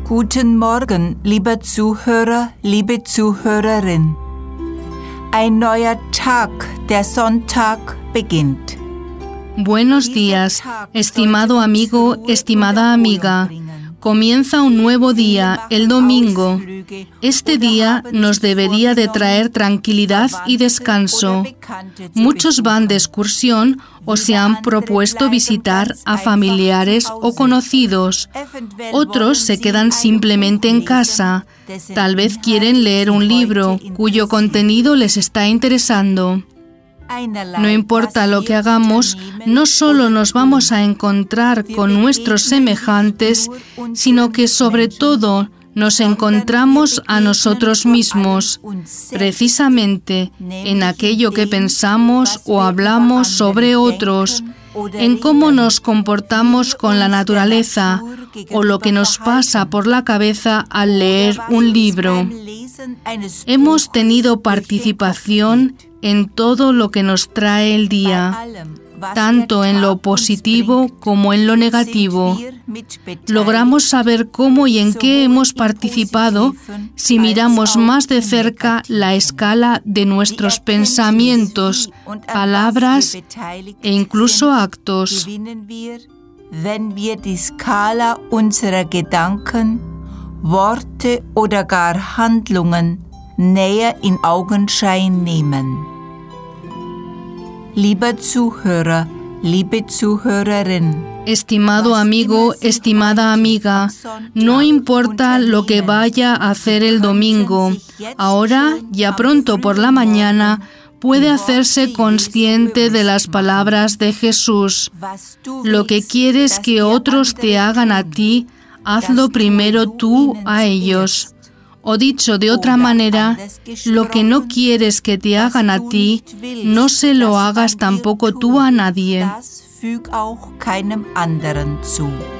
Guten Morgen, lieber Zuhörer, liebe Zuhörerin. Ein neuer Tag, der Sonntag, beginnt. Buenos días, estimado amigo, estimada amiga. Comienza un nuevo día, el domingo. Este día nos debería de traer tranquilidad y descanso. Muchos van de excursión o se han propuesto visitar a familiares o conocidos. Otros se quedan simplemente en casa. Tal vez quieren leer un libro cuyo contenido les está interesando. No importa lo que hagamos, no solo nos vamos a encontrar con nuestros semejantes, sino que sobre todo nos encontramos a nosotros mismos, precisamente en aquello que pensamos o hablamos sobre otros, en cómo nos comportamos con la naturaleza o lo que nos pasa por la cabeza al leer un libro. Hemos tenido participación en todo lo que nos trae el día, tanto en lo positivo como en lo negativo. Logramos saber cómo y en qué hemos participado si miramos más de cerca la escala de nuestros pensamientos, palabras e incluso actos. Wenn wir die Skala unserer Gedanken, Worte oder gar Handlungen näher in Augenschein nehmen. Lieber Zuhörer, liebe Zuhörerin. Estimado amigo, estimada amiga, no importa lo que vaya a hacer el domingo, ahora, ya pronto por la mañana, puede hacerse consciente de las palabras de Jesús. Lo que quieres que otros te hagan a ti, hazlo primero tú a ellos. O dicho de otra manera, lo que no quieres que te hagan a ti, no se lo hagas tampoco tú a nadie. Füg auch keinem anderen zu.